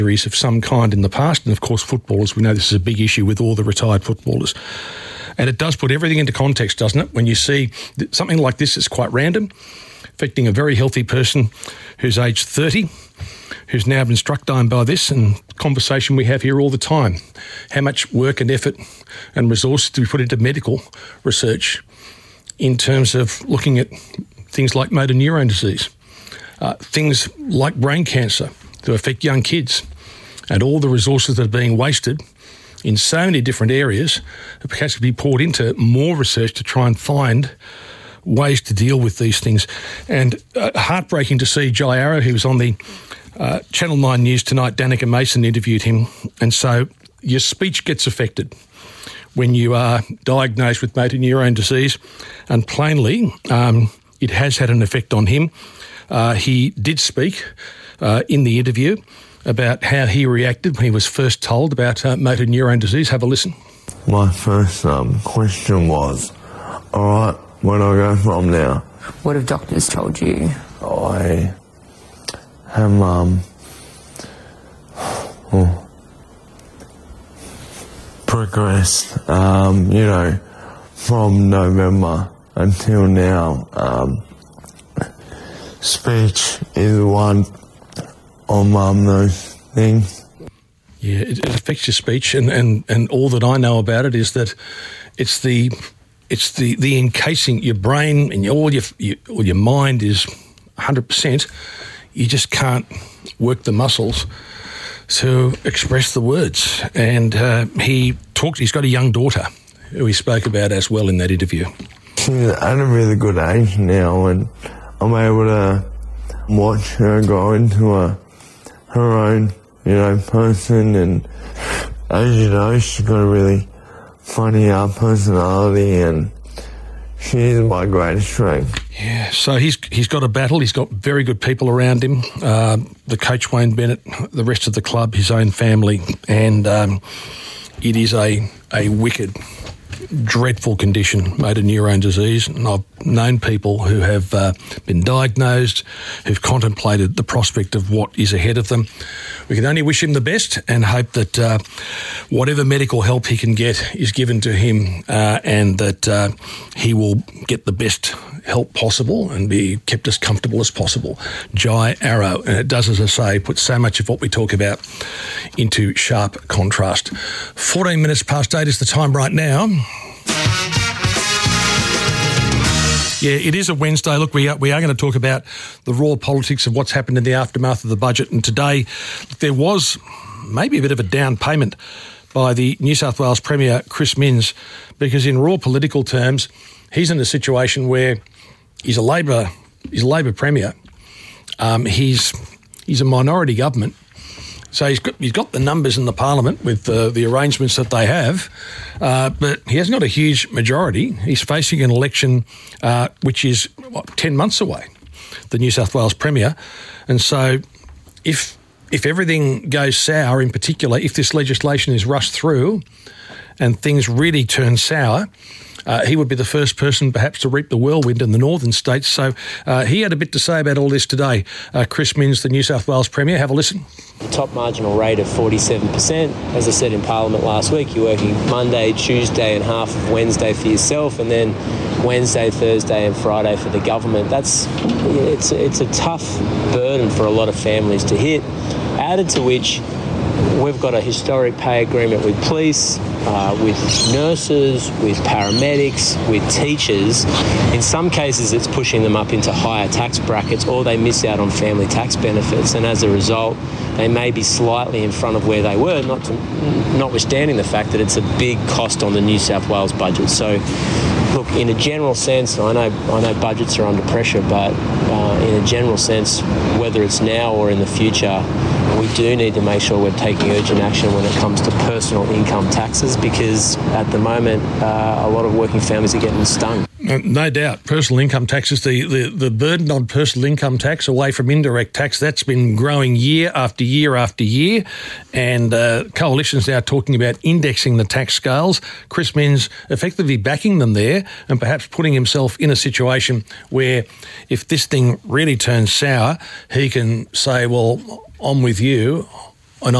injuries of some kind in the past. And of course, footballers, we know this is a big issue with all the retired footballers. And it does put everything into context, doesn't it? When you see something like this is quite random, affecting a very healthy person who's aged 30, who's now been struck down by this, and conversation we have here all the time. How much work and effort and resources do we put into medical research in terms of looking at things like motor neurone disease, things like brain cancer that affect young kids, and all the resources that are being wasted in so many different areas that perhaps could be poured into more research to try and find ways to deal with these things. And heartbreaking to see Jai Arrow, who was on the Channel 9 News tonight. Danica Mason interviewed him, and so your speech gets affected when you are diagnosed with motor neurone disease, and plainly it has had an effect on him. He did speak in the interview about how he reacted when he was first told about motor neurone disease. Have a listen. My first question was, all right, where do I go from now? What have doctors told you? I am progressed, from November until now. Speech is one of those things. Yeah, it affects your speech, and all that I know about it is that it's the encasing your brain, and all your mind is 100%. You just can't work the muscles to express the words. And he's got a young daughter who he spoke about as well in that interview. She's at a really good age now, and I'm able to watch her grow into her own, person. And as you know, she's got a really funny personality, and she's my greatest strength. Yeah, so he's got a battle. He's got very good people around him. The coach, Wayne Bennett, the rest of the club, his own family, and it is a wicked, dreadful condition, motor neurone disease. And I've known people who have been diagnosed, who've contemplated the prospect of what is ahead of them. We can only wish him the best and hope that whatever medical help he can get is given to him, and that he will get the best help possible and be kept as comfortable as possible. Jai Arrow, and it does, as I say, put so much of what we talk about into sharp contrast. 14 minutes past 8 is the time right now. Yeah, it is a Wednesday. Look, we are going to talk about the raw politics of what's happened in the aftermath of the budget. And today there was maybe a bit of a down payment by the New South Wales Premier, Chris Minns, because in raw political terms, he's in a situation where he's a Labor Premier. He's a minority government. So he's got the numbers in the Parliament with the arrangements that they have, but he hasn't got a huge majority. He's facing an election which is 10 months away, the New South Wales Premier. And so if everything goes sour, in particular, if this legislation is rushed through and things really turn sour, he would be the first person perhaps to reap the whirlwind in the northern states. So he had a bit to say about all this today. Chris Minns, the New South Wales Premier. Have a listen. The top marginal rate of 47%. As I said in Parliament last week, you're working Monday, Tuesday and half of Wednesday for yourself, and then Wednesday, Thursday and Friday for the government. It's a tough burden for a lot of families to hit. Added to which, we've got a historic pay agreement with police, with nurses, with paramedics, with teachers. In some cases, it's pushing them up into higher tax brackets, or they miss out on family tax benefits, and as a result, they may be slightly in front of where they were, notwithstanding the fact that it's a big cost on the New South Wales budget. So, look, in a general sense, I know budgets are under pressure, but in a general sense, whether it's now or in the future, we do need to make sure we're taking urgent action when it comes to personal income taxes, because at the moment, a lot of working families are getting stung. No doubt. Personal income taxes, the burden on personal income tax away from indirect tax, that's been growing year after year after year. And Coalition's now talking about indexing the tax scales. Chris Minns effectively backing them there and perhaps putting himself in a situation where if this thing really turns sour, he can say, well, I'm with you.